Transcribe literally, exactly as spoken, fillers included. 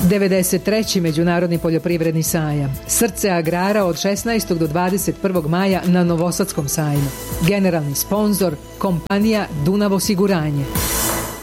devedeset treći Međunarodni poljoprivredni sajam. Srce agrara od šesnaestog do dvadeset prvog maja na Novosadskom sajmu. Generalni sponzor kompanija Dunav osiguranje.